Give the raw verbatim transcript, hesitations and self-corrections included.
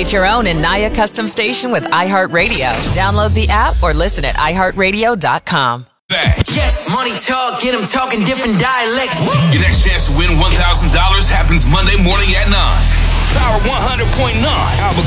Create your own Inaya custom station with iHeartRadio. Download the app or listen at i heart radio dot com. Back. Yes, money talk, get them talking different dialects. Your next chance to win one thousand dollars happens Monday morning at nine. Power one hundred point nine,